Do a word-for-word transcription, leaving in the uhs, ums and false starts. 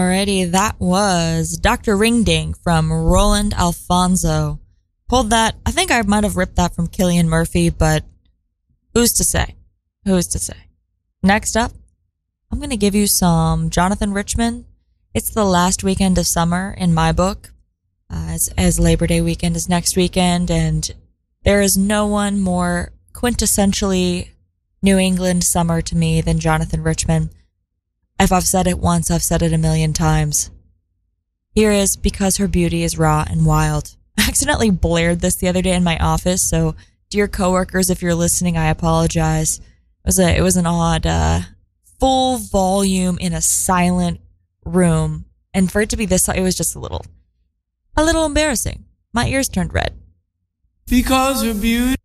Alrighty, that was Doctor Ringding from Roland Alfonso. Pulled that, I think I might have ripped that from Cillian Murphy, but who's to say? Who's to say? Next up, I'm going to give you some Jonathan Richman. It's the last weekend of summer in my book, uh, as, as Labor Day weekend is next weekend, and there is no one more quintessentially New England summer to me than Jonathan Richman. If I've said it once, I've said it a million times. Here is Because Her Beauty is Raw and Wild. I accidentally blared this the other day in my office, so dear coworkers, if you're listening, I apologize. It was a, it was an odd, uh, full volume in a silent room, and for it to be this, it was just a little, a little embarrassing. My ears turned red. Because her beauty